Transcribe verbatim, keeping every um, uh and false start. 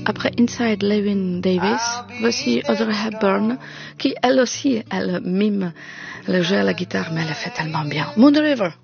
après Inside Llewyn Davis, voici Audrey Hepburn, qui elle aussi, elle mime, elle joue à la guitare, mais elle le fait tellement bien. Moon River.